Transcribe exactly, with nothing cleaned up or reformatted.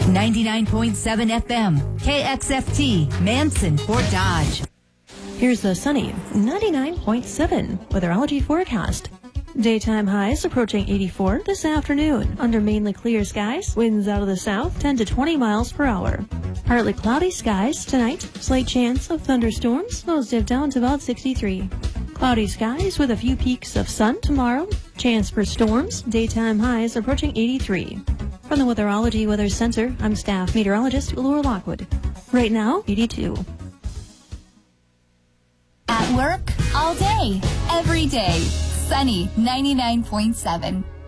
ninety-nine point seven F M, K X F T, Manson, Fort Dodge. Here's the sunny ninety-nine point seven weatherology forecast. Daytime highs approaching eighty-four this afternoon. Under mainly clear skies, winds out of the south ten to twenty miles per hour. Partly cloudy skies tonight. Slight chance of thunderstorms. Lows dip down to about sixty-three. Cloudy skies with a few peaks of sun tomorrow. Chance for storms. Daytime highs approaching eighty-three. From the Weatherology Weather Center, I'm staff meteorologist Laura Lockwood. Right now, eighty-two. At work, all day, every day. Sunny ninety-nine point seven.